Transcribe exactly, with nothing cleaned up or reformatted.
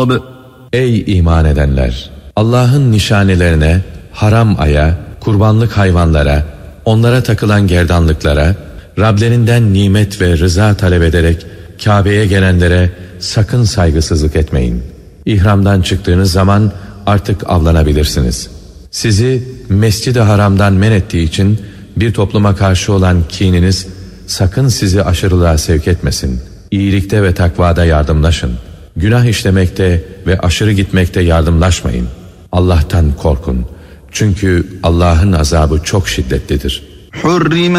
العقاب. Ey iman edenler! Allah'ın nişanelerine, haram aya, kurbanlık hayvanlara, onlara takılan gerdanlıklara, Rablerinden nimet ve rıza talep ederek Kabe'ye gelenlere sakın saygısızlık etmeyin. İhramdan çıktığınız zaman artık avlanabilirsiniz. Sizi Mescid-i Haram'dan men ettiği için bir topluma karşı olan kininiz sakın sizi aşırılığa sevk etmesin. İyilikte ve takvada yardımlaşın. Günah işlemekte ve aşırı gitmekte yardımlaşmayın. Allah'tan korkun. Çünkü Allah'ın azabı çok şiddetlidir. حرم